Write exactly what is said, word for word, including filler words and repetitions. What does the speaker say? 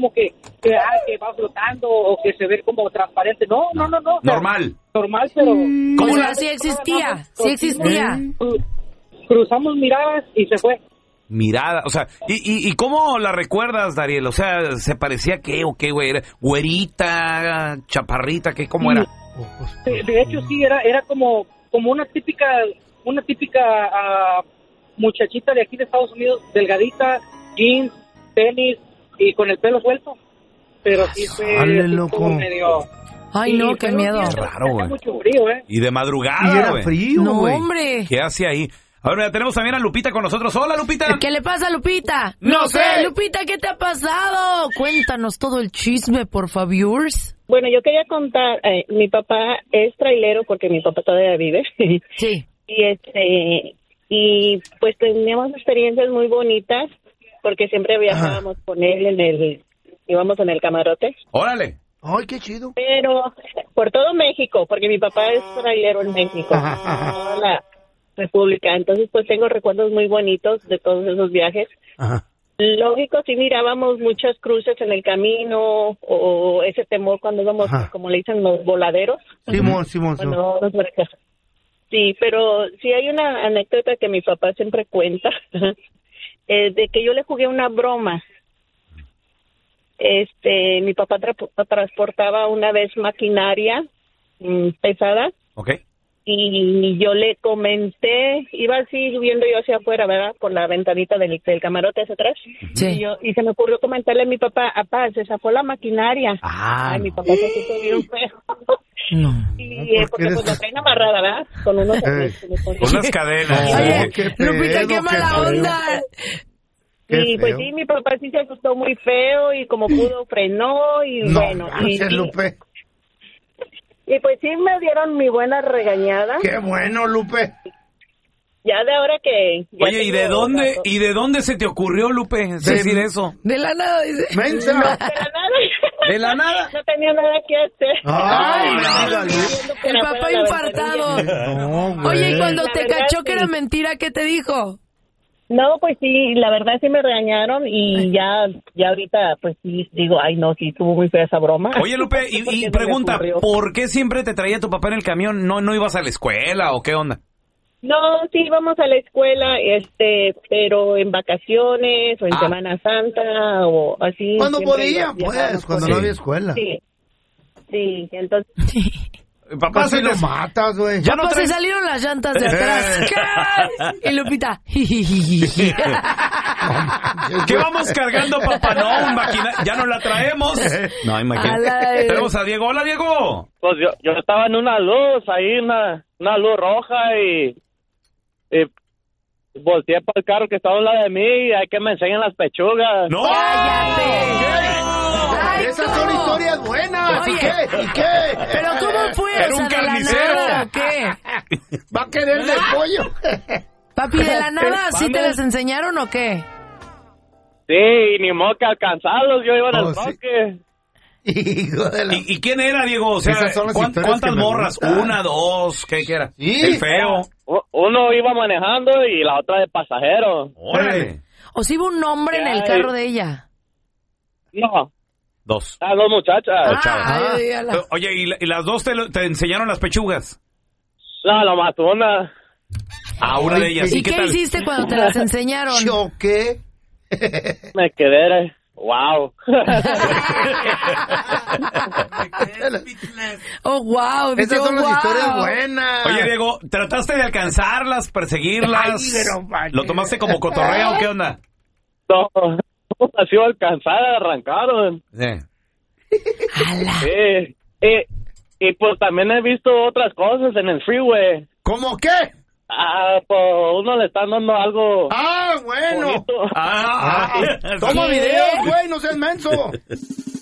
como que, que, ah, que va flotando o que se ve como transparente. No, no, no, no. Normal. Normal, pero... ¿Cómo la sí existía? Sí existía. Cruzamos miradas y se fue. Mirada, o sea, ¿y, y, y cómo la recuerdas, Dariel? O sea, ¿se parecía qué o qué, güey? ¿Era güerita, chaparrita, qué, cómo Sí. era? De, de hecho, sí, era era como como una típica una típica uh, muchachita de aquí de Estados Unidos, delgadita, jeans, tenis y con el pelo suelto. Pero sí fue Dale, sí loco. fue medio... Ay, sí, no, qué fue miedo. un día, Raro, hacía güey. mucho frío, ¿eh? Y de Y madrugada, era güey. frío, No, güey. hombre. ¿Qué hace ahí? Ahora tenemos también a Lupita con nosotros. Hola, Lupita. ¿Qué le pasa, Lupita? No sé. Lupita, ¿qué te ha pasado? Cuéntanos todo el chisme, por favor. Bueno, yo quería contar, eh, mi papá es trailero porque mi papá todavía vive. Sí. Y este y pues teníamos experiencias muy bonitas porque siempre viajábamos con él en el íbamos en el camarote. Órale. Ay, qué chido. Pero por todo México, porque mi papá es trailero en México, Ajá, ajá. toda la República. Entonces, pues tengo recuerdos muy bonitos de todos esos viajes. Ajá. Lógico, sí mirábamos muchas cruces en el camino o ese temor cuando íbamos, Ajá. como le dicen, los voladeros. Simón, Simón, Simón. Cuando nos marca. Sí, pero sí hay una anécdota que mi papá siempre cuenta, eh, de que yo le jugué una broma. Este, mi papá tra- transportaba una vez maquinaria mm, pesada. Ok. Y yo le comenté, iba así viendo yo hacia afuera, ¿verdad? Por la ventanita del, del camarote hacia atrás. Sí. Y, yo, y se me ocurrió comentarle a mi papá, papá, se zafó la maquinaria. Ah, Ay, mi no. papá se puso bien feo. No. Y eh, ¿por qué porque eres- pues la traen amarrada, ¿verdad? Con unos... Eh. Con unas cadenas. No, Oye, qué Lupita, pedo, qué mala qué feo. onda. Qué Y pues feo. sí, mi papá sí se asustó muy feo y como pudo frenó y No, bueno. Y, gracias, y- Lupe. y pues sí me dieron mi buena regañada. Qué bueno, Lupe. Ya de ahora que... ya Oye, ¿y tengo de dónde rato. y de dónde se te ocurrió, Lupe, decir eso? De la nada, dice. Mensa. De la nada. ¿De la nada? No tenía nada que hacer. Ay, Estaba dígale. viendo que El era papá fuera la infartado. ventanilla. No, güey. Oye, y cuando La te verdad, cachó que sí. era mentira, ¿qué te dijo? No, pues sí, la verdad sí me regañaron y ya ya ahorita pues sí digo, ay no, sí estuvo muy fea esa broma. Oye, Lupe, y, Porque y se me pregunta, ocurrió. ¿por qué siempre te traía tu papá en el camión? ¿No no ibas a la escuela o qué onda? No, sí íbamos a la escuela, este, pero en vacaciones o en Ah. Semana Santa o así. Cuando siempre podía, viajábamos pues, cuando con no Sí. había escuela. él. Sí, sí, entonces... Papá, Casi se lo les- matas, güey. ya no Pues se traes... salieron las llantas de atrás. ¿Qué? Y Lupita. jijijiji. ¿Qué vamos cargando, papá? No, un maquina... ya no la traemos. No, imagínate. Ala. Tenemos a Diego. Hola, Diego. Pues yo, yo estaba en una luz, ahí una, una luz roja y, y volteé para el carro que estaba al lado de mí y hay que me enseñan las pechugas. ¡No! Ay, Esas ¿cómo? son historias buenas. ¿Y Oye. qué? ¿Y qué? ¿Pero cómo fue? Era O sea, un ¿de la carnicero. nada o qué? ¿Va a querer del pollo? Papi, ¿de la nada sí te las enseñaron o qué? Sí, y ni modo que alcanzarlos, yo iba en Oh, el sí. troque. Hijo de la... ¿Y, y quién era, Diego? O sea, Esas son las ¿cuán- historias ¿cuántas que me morras? gustan. ¿Una, dos? ¿Qué, qué era? Sí. El feo. U- Uno iba manejando y la otra de pasajero. Órale. ¿O sí hubo un hombre en el Ay. carro de ella? No, Dos. las dos muchachas. chavas. Ah, ay, ala. Oye, ¿y, la- y las dos te, lo- te enseñaron las pechugas? No, nomás una. A una de ellas. ¿Y ¿Y qué qué tal? hiciste cuando te las enseñaron? Choque. Me quedé, wow. Oh, wow. dice, Esas son oh, las wow. historias buenas. Oye, Diego, ¿trataste de alcanzarlas, perseguirlas? Ay, pero pa' ¿Lo qué. tomaste como cotorreo? ¿Qué onda? No, ha sido alcanzada, arrancaron. Sí. Ala. Sí. Y, y pues también he visto otras cosas en el freeway. ¿Cómo qué? Ah, pues uno le están dando algo Ah, bueno. bonito. Ah, Ah, toma ¿Qué? video, güey, no seas menso.